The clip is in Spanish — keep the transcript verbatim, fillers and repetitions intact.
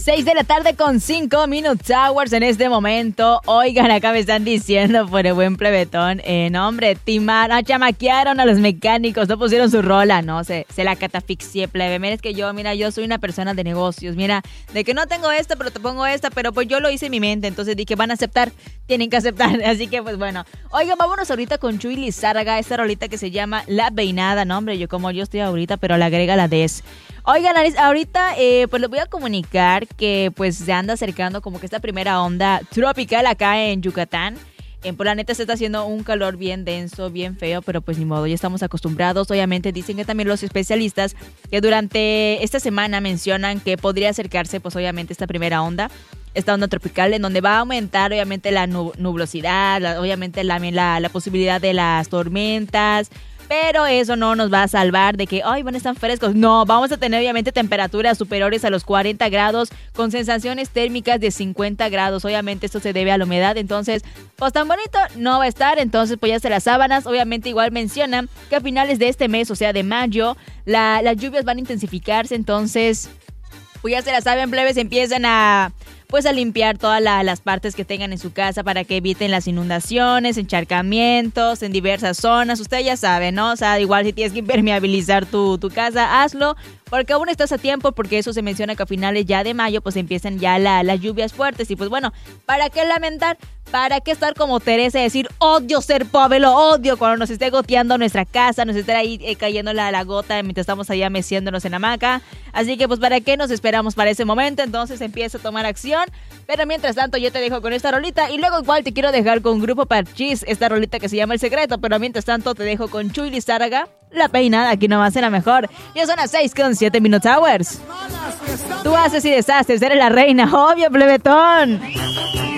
seis de la tarde con cinco Minute Hours en este momento. Oigan, acá me están diciendo por el buen plebetón, eh, no hombre, timaron, chamaquearon a los mecánicos, no pusieron su rola, no, se, se la catafixié, plebe. Mira, es que yo, mira, yo soy una persona de negocios, mira, de que no tengo esta, pero te pongo esta, pero pues yo lo hice en mi mente, entonces dije, van a aceptar, tienen que aceptar, así que pues bueno. Oigan, vámonos ahorita con Chuy Lizárraga, esta rolita que se llama La Peinada, no hombre, yo como yo estoy ahorita, pero le agrega la des. Oigan, ahorita eh, pues les voy a comunicar que pues se anda acercando como que esta primera onda tropical acá en Yucatán. En por la neta se está haciendo un calor bien denso, bien feo, pero pues ni modo, ya estamos acostumbrados. Obviamente dicen que también los especialistas que durante esta semana mencionan que podría acercarse pues obviamente esta primera onda, esta onda tropical en donde va a aumentar obviamente la nublosidad, la, obviamente la, la, la posibilidad de las tormentas. Pero eso no nos va a salvar de que, ay, van a estar frescos. No, vamos a tener obviamente temperaturas superiores a los cuarenta grados con sensaciones térmicas de cincuenta grados. Obviamente esto se debe a la humedad, entonces, pues tan bonito no va a estar. Entonces, pues ya se las sábanas. Obviamente igual mencionan que a finales de este mes, o sea, de mayo, la, las lluvias van a intensificarse. Entonces, pues ya se las saben, plebes, empiezan a... pues a limpiar todas la, las partes que tengan en su casa para que eviten las inundaciones, encharcamientos en diversas zonas. Usted ya sabe, ¿no? O sea, igual si tienes que impermeabilizar tu, tu casa, hazlo, porque aún estás a tiempo, porque eso se menciona que a finales ya de mayo pues empiezan ya la, las lluvias fuertes. Y pues bueno, ¿para qué lamentar? ¿Para qué estar como Teresa y decir, odio ser pobre, lo odio cuando nos esté goteando nuestra casa, nos esté ahí eh, cayendo la, la gota mientras estamos allá meciéndonos en hamaca? Así que pues ¿para qué nos esperamos para ese momento? Entonces empieza a tomar acción. Pero mientras tanto yo te dejo con esta rolita y luego igual te quiero dejar con Grupo Parchís, esta rolita que se llama El Secreto. Pero mientras tanto te dejo con Chuy Lizárraga, La Peinada, aquí nomás en la mejor. Ya son las seis con siete Minute Hours. Tú haces y deshaces, eres la reina, obvio, plebetón.